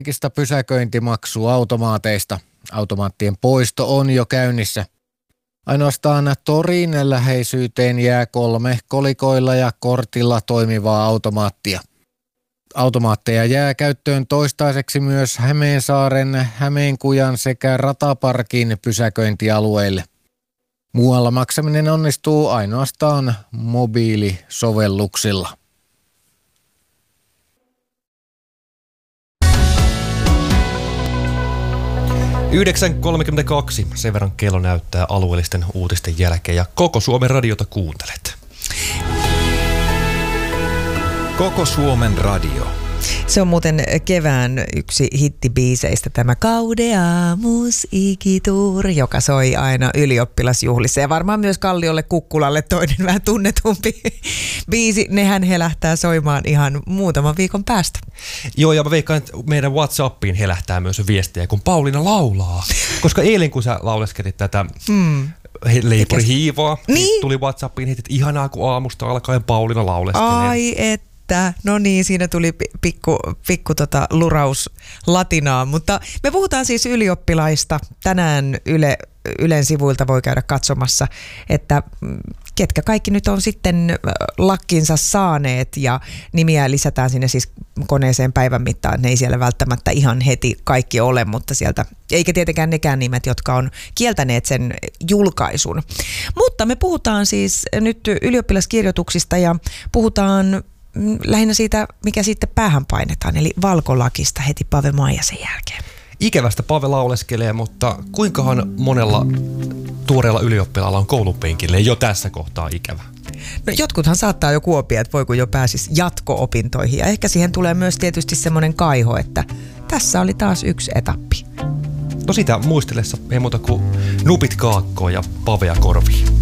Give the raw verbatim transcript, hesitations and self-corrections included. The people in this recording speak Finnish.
Kaikista pysäköintimaksuautomaateista. Automaattien poisto on jo käynnissä. Ainoastaan torin läheisyyteen jää kolme kolikoilla ja kortilla toimivaa automaattia. Automaatteja jää käyttöön toistaiseksi myös Hämeensaaren, Hämeenkujan sekä Rataparkin pysäköintialueille. Muualla maksaminen onnistuu ainoastaan mobiilisovelluksilla. yhdeksän kolmekymmentäkaksi, sen verran kello näyttää alueellisten uutisten jälkeen ja koko Suomen radiota kuuntelet. Koko Suomen radio. Se on muuten kevään yksi hittibiiseistä, tämä Kaudea musiikkituur, joka soi aina ylioppilasjuhlissa. Ja varmaan myös Kalliolle Kukkulalle toinen vähän tunnetumpi biisi. Nehän helähtää soimaan ihan muutaman viikon päästä. Joo, ja mä veikkaan, että meidän WhatsAppiin helähtää myös viestejä, kun Pauliina laulaa. Koska eilen, kun sä lauleskelit tätä hmm. Leipuri hiivaa, niin tuli WhatsAppiin, että ihanaa, kun aamusta alkaen Pauliina lauleskelee. Ai et. No niin, siinä tuli pikku, pikku tota luraus latinaa, mutta me puhutaan siis ylioppilaista. Tänään Yle, Ylen sivuilta voi käydä katsomassa, että ketkä kaikki nyt on sitten lakkinsa saaneet ja nimiä lisätään sinne siis koneeseen päivän mittaan. Ne ei siellä välttämättä ihan heti kaikki ole, mutta sieltä, eikä tietenkään nekään nimet, jotka on kieltäneet sen julkaisun. Mutta me puhutaan siis nyt ylioppilaskirjoituksista ja puhutaan lähinnä siitä, mikä sitten päähän painetaan, eli valkolakista heti Pave Maijasen jälkeen. Ikävästä Pave lauleskelee, mutta kuinkahan monella tuoreella ylioppilaalla on koulupenkille jo tässä kohtaa ikävä? No jotkuthan saattaa jo kuopia, että voi kun jo pääsisi jatko-opintoihin. Ja ehkä siihen tulee myös tietysti semmoinen kaiho, että tässä oli taas yksi etappi. No sitä muistellessa ei muuta kuin nupit kaakkoon ja Pavea korviin.